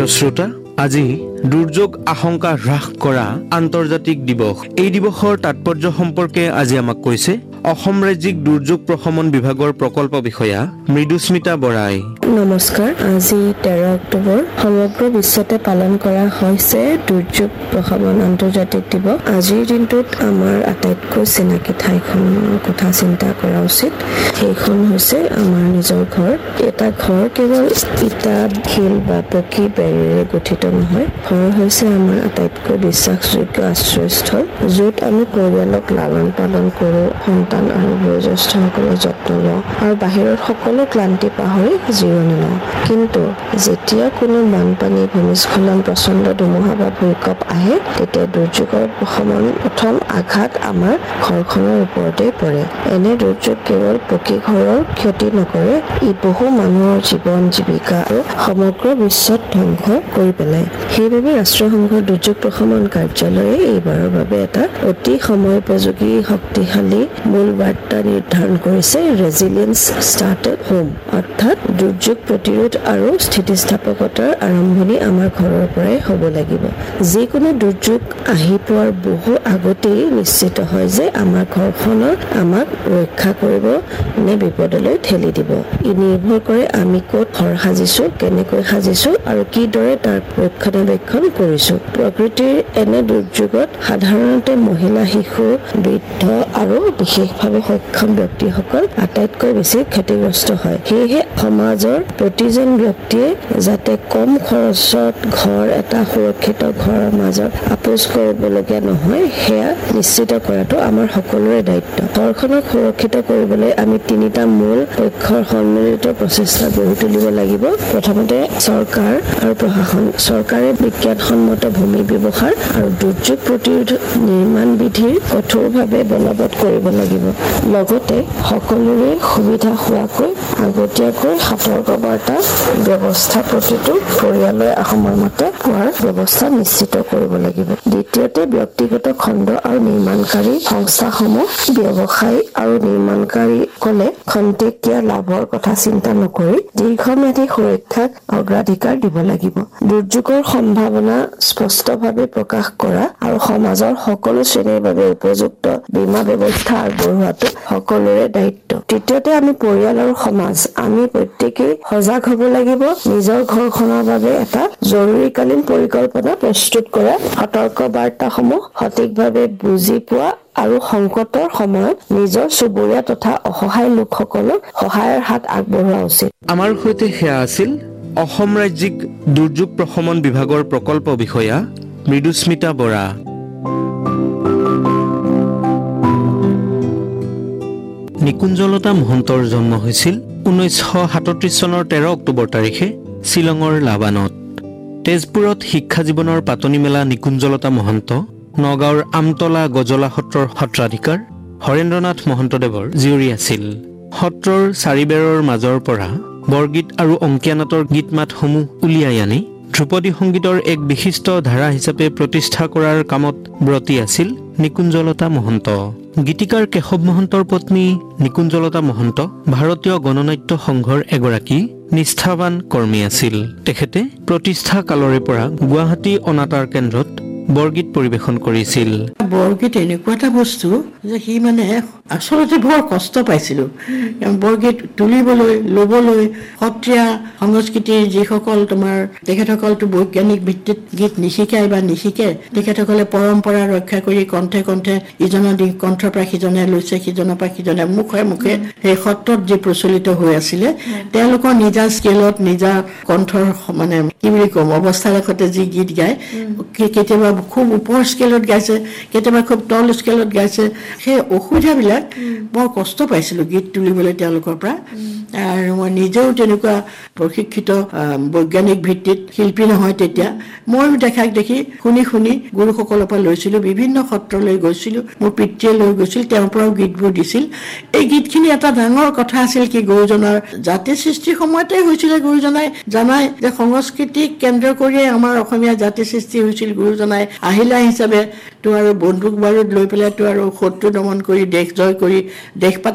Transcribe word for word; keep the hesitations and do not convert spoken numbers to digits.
প্ৰিয় শ্ৰোতা, আজি দুৰ্যোগ আশংকা হ্ৰাস কৰা আন্তৰ্জাতিক দিৱস। এই দিৱসৰ তাৎপৰ্য সম্পৰ্কে আজি আমাক কৈছে অসম ৰাজ্যিক দুৰ্যোগ প্ৰশমন বিভাগৰ প্ৰকল্প বিষয়া মৃদুস্মিতা বৰাই। নমস্কাৰ। আজি তেৰ অক্টোবৰ সমগ্ৰ বিশ্বতে পালন কৰা হৈছে দুৰ্যোগ প্ৰশমন আন্তৰ্জাতিক দিৱস। আজিৰ দিনটোত আমাৰ আটাইতকৈ চিনাকি ঠাইখনৰ কথা চিন্তা কৰা উচিত। সেইখন হৈছে আমাৰ নিজৰ ঘৰ। এটা ঘৰ কেৱল ইটা, শিল বা পকী বেৰেৰে গঠিত নহয়। ঘৰ হৈছে আমাৰ আটাইতকৈ বিশ্বাসযোগ্য আশ্ৰয়স্থল, য'ত আমি পৰিয়ালক লালন পালন কৰোঁ, সন্তান আৰু বয়োজ্যেষ্ঠসকলৰ যত্ন লওঁ আৰু বাহিৰত সকলো ক্লান্তি পাহৰি জিৰণি লওঁ। কিন্তু যেতিয়া কোনো বানপানী, ভূমিস্খলন, প্ৰচণ্ড ধুমুহা বা ভূমিকম্প আহে, তেতিয়া দুৰ্যোগৰ প্ৰশমন প্ৰথম আঘাত আমাৰ ঘৰখনৰ ওপৰতেই পৰে। এনে দুৰ্যোগ কেৱল পকী ঘৰৰ ক্ষতি নকৰে, ই বহু মানুহৰ জীৱন, জীৱিকা আৰু সমগ্ৰ বিশ্বত ধ্বংস কৰি পেলায়। সেইবাবে ৰাষ্ট্ৰসংঘৰ দুৰ্যোগ প্ৰশমন কাৰ্যালয়ে এইবাৰৰ বাবে এটা অতি সময়োপযোগী শক্তিশালী মূল বাৰ্তা নিৰ্ধাৰণ কৰিছে, ৰেজিলিয়েন্স ষ্টাৰ্টেড হোম, অৰ্থাৎ দুৰ্যোগ প্ৰতিৰোধ আৰু স্থিতিস্থাপকতাৰ আৰম্ভণি আমাৰ ঘৰৰ পৰাই হ'ব লাগিব। যিকোনো দুৰ্যোগ আহি পোৱাৰ বহু আগতেই নিশ্চিত হয় যে আমাৰ ঘৰখনৰ আমাক ৰক্ষা কৰিব নে বিপদলৈ ঠেলি দিব। ই নিৰ্ভৰ কৰে আমি ক'ত ঘৰ সাজিছো, কেনেকৈ সাজিছো আৰু কিদৰে তাৰ ৰক্ষণাবেক্ষণ কৰিছো। প্ৰকৃতিৰ এনে দুৰ্যোগত সাধাৰণতে মহিলা, শিশু, বৃদ্ধ আৰু বিশেষভাৱে সক্ষম ব্যক্তিসকল আটাইতকৈ বেছি ক্ষতিগ্ৰস্ত হয়। সেয়েহে সমাজৰ প্ৰতিজন ব্যক্তিয়ে যাতে কম খৰচত ঘৰ এটা সুৰক্ষিত ঘৰৰ মাজত আপোচ কৰিবলগীয়া নহয়, সেয়া নিশ্চিত কৰাটো আমাৰ সকলোৰে দায়িত্ব। ঘৰখনক সুৰক্ষিত কৰিবলৈ আমি তিনিটা মূল পক্ষৰ সন্মিলিত প্ৰচেষ্টা গঢ়ি তুলিব লাগিব। প্ৰথমতে চৰকাৰ আৰু প্ৰশাসন। চৰকাৰে বিজ্ঞানসন্মত ভূমি ব্যৱহাৰ আৰু দুৰ্যোগ প্ৰতিৰোধ নিৰ্মাণ বিধিৰ কঠোৰভাৱে বলবৎ কৰিব লাগিব। লগতে সকলোৰে সুবিধা হোৱাকৈ আগতীয়াকৈ সতৰ্কবাৰ্তা ব্যৱস্থা প্ৰতিটো পৰিয়ালে সময়মতে পোৱাৰ ব্যৱস্থা নিশ্চিত কৰিব লাগিব। দ্বিতীয়তে ব্যক্তিগত খণ্ড আৰু নিৰ্মাণকাৰী সংস্থাসমূহ, ব্যৱসায়ী আৰু নিৰ্মাণকাৰীসকলে খন্তেকীয়া লাভৰ কথা চিন্তা নকৰি দীৰ্ঘম্যাদী সুৰক্ষাক অগ্ৰাধিকাৰ দিব লাগিব। দুৰ্যোগৰ সম্ভাৱনা স্পষ্টভাৱে প্ৰকাশ কৰা আৰু সমাজৰ সকলো শ্ৰেণীৰ বাবে উপযুক্ত বীমা ব্যৱস্থা আগবঢ়োৱাটো সকলোৰে দায়িত্ব। তৃতীয়তে আমি পৰিয়াল আৰু সমাজ, আমি প্ৰত্যেকেই সজাগ হ'ব লাগিব। নিজৰ ঘৰখনৰ বাবে এটা জৰুৰীকালীন পৰিকল্পনা প্ৰস্তুত কৰা, সতৰ্ক বাৰ্তাসমূহ সঠিকভাৱে বুজি পোৱা আৰু সংকটৰ সময়ত নিজৰ চুবুৰীয়া তথা অসহায় লোকসকলক সহায়ৰ হাত আগবঢ়োৱা উচিত। আমাৰ সৈতে সেয়া আছিল অসম ৰাজ্যিক দুৰ্যোগ প্ৰশমন বিভাগৰ প্ৰকল্প বিষয়া মৃদুস্মিতা বৰা। নিকুঞ্জলতা মহন্তৰ জন্ম হৈছিল ঊনৈছশ সাতত্ৰিশ চনৰ তেৰ অক্টোবৰ তাৰিখে শ্বিলঙৰ লাবানত। তেজপুৰত শিক্ষা জীৱনৰ পাতনি মেলা নিকুঞ্জলতা মহন্ত নগাঁৱৰ আমতলা গজলা সত্ৰৰ সত্ৰাধিকাৰ হৰেন্দ্ৰনাথ মহন্তদেৱৰ জীয়ৰী আছিল। সত্ৰৰ চাৰিবেৰৰ মাজৰ পৰা বৰগীত আৰু অংকীয়া নাটৰ গীত মাতসমূহ উলিয়াই আনি ধ্ৰুপদী সংগীতৰ এক বিশিষ্ট ধাৰা হিচাপে প্ৰতিষ্ঠা কৰাৰ কামত ব্ৰতী আছিল নিকুঞ্জলতা মহন্ত। গীতিকাৰ কেশৱ মহন্তৰ পত্নী নিকুঞ্জলতা মহন্ত ভাৰতীয় গণনাট্য সংঘৰ এগৰাকী নিষ্ঠাৱান কৰ্মী আছিল। তেখেতে প্ৰতিষ্ঠা কালৰে পৰা গুৱাহাটী অনাতাঁৰ কেন্দ্ৰত বৰগীত পৰিৱেশন কৰিছিল। বৰগীত এনেকুৱা এটা বস্তু যে সি মানে আচলতে বৰ কষ্ট পাইছিলো বৰগীত তুলিবলৈ, ল'বলৈ। সত্ৰীয়া সংস্কৃতিৰ যিসকল তোমাৰ তেখেতসকলতো বৈজ্ঞানিক ভিত্তিত গীত নিশিকায় বা নিশিকে, তেখেতসকলে পৰম্পৰা ৰক্ষা কৰি কণ্ঠে কণ্ঠে ইজনৰ কণ্ঠৰ পৰা সিজনে লৈছে, সিজনৰ পৰা সিজনে মুখে মুখে সেই সত্ৰত যি প্ৰচলিত হৈ আছিলে, তেওঁলোকৰ নিজা স্কেলত, নিজা কণ্ঠৰ মানে কি বুলি ক'ম অৱস্থা ৰেখতে যি গীত গায়, কেতিয়াবা খুব ওপৰ স্কেলত গাইছে, কেতিয়াবা খুব তল স্কেলত গাইছে। সেই অসুবিধাবিলাক বৰ কষ্ট পাইছিলো গীত তুলিবলৈ তেওঁলোকৰ পৰা। আৰু মই নিজেও তেনেকুৱা প্ৰশিক্ষিত বৈজ্ঞানিক ভিত্তিত শিল্পী নহয় তেতিয়া, মই দেখাক দেখি শুনি শুনি গুৰুসকলৰ পৰা লৈছিলো। বিভিন্ন সত্ৰলৈ গৈছিলো, মোৰ পিতৃয়ে লৈ গৈছিল, তেওঁৰ পৰাও গীতবোৰ দিছিল। এই গীতখিনি এটা ডাঙৰ কথা আছিল কি, গুৰুজনাৰ জাতি সৃষ্টিৰ সময়তে হৈছিলে। গুৰুজনাই জানাই যে সংস্কৃতিক কেন্দ্ৰ কৰিয়ে আমাৰ অসমীয়া জাতি সৃষ্টি হৈছিল। গুৰুজনাই আহিলা হিচাপে তো আৰু বন্দুক বাৰুদ লৈ পেলাই তো আৰু শত্ৰু দমন কৰি দেশ জয় কৰি দেশ পাত